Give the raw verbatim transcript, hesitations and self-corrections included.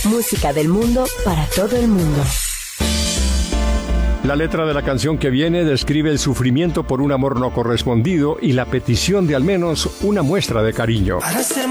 Música del mundo para todo el mundo. La letra de la canción que viene describe el sufrimiento por un amor no correspondido y la petición de al menos una muestra de cariño. Para ser